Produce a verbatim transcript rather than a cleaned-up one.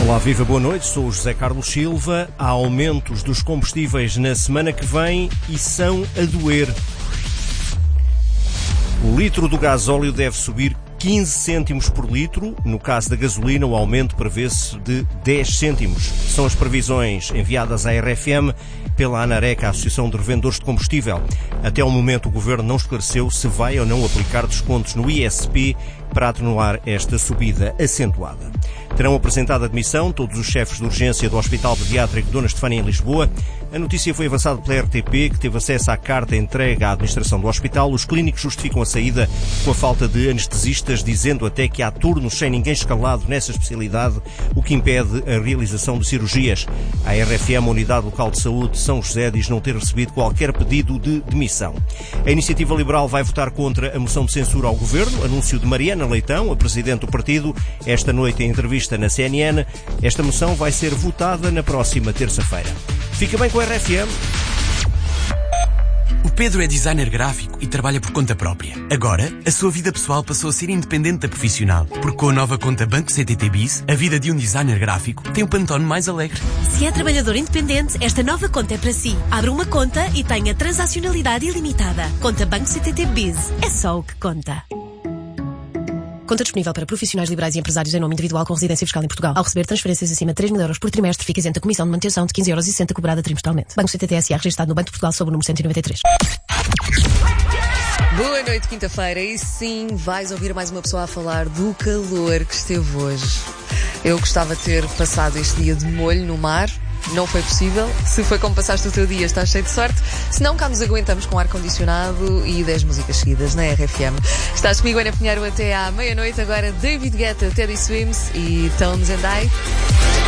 Olá, viva, boa noite, sou o José Carlos Silva. Há aumentos dos combustíveis na semana que vem e são a doer. O litro do gasóleo deve subir quinze cêntimos por litro. No caso da gasolina, o aumento prevê-se de dez cêntimos. São as previsões enviadas à R F M pela ANAREC, a Associação de Revendedores de Combustível. Até ao momento, o Governo não esclareceu se vai ou não aplicar descontos no I S P para atenuar esta subida acentuada. Terão apresentado a demissão todos os chefes de urgência do Hospital Pediátrico Dona Estefânia em Lisboa. A notícia foi avançada pela R T P, que teve acesso à carta entregue à administração do hospital. Os clínicos justificam a saída com a falta de anestesistas, dizendo até que há turnos sem ninguém escalado nessa especialidade, o que impede a realização de cirurgias. A R F M, a Unidade Local de Saúde de São José, diz não ter recebido qualquer pedido de demissão. A Iniciativa Liberal vai votar contra a moção de censura ao Governo, anúncio de Mariana Leitão, a Presidente do partido, esta noite em entrevista na C N N. Esta moção vai ser votada na próxima terça-feira. Fica bem com a R F M. O Pedro é designer gráfico e trabalha por conta própria. Agora, a sua vida pessoal passou a ser independente da profissional, porque com a nova conta Banco C T T Biz, a vida de um designer gráfico tem um pantone mais alegre. Se é trabalhador independente, esta nova conta é para si. Abra uma conta e tenha transacionalidade ilimitada. Conta Banco C T T Biz. É só o que conta. Conta disponível para profissionais liberais e empresários em nome individual com residência fiscal em Portugal. Ao receber transferências acima de três mil euros por trimestre, fica isenta a comissão de manutenção de quinze euros e sessenta cobrada trimestralmente. Banco C T T S A, registado no Banco de Portugal sob o número cento e noventa e três. Boa noite, quinta-feira. E sim, vais ouvir mais uma pessoa a falar do calor que esteve hoje. Eu gostava de ter passado este dia de molho no mar. Não foi possível. Se foi como passaste o teu dia, estás cheio de sorte. Se não, cá nos aguentamos com ar-condicionado e dez músicas seguidas na R F M. Estás comigo, Ana Pinheiro, até à meia-noite. Agora David Guetta, Teddy Swims e Tones and I.